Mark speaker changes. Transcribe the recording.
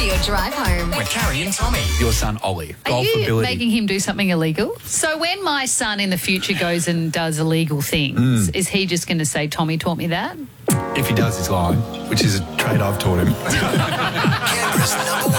Speaker 1: your drive home.
Speaker 2: With Carrie and Tommy.
Speaker 3: Your son, Ollie.
Speaker 4: Are you
Speaker 3: Golfability.
Speaker 4: making him do something illegal? So when my son in the future goes and does illegal things, is he just going to say, Tommy taught me that?
Speaker 3: If he does, he's lying, which is a trait I've taught him.
Speaker 2: Canberra's number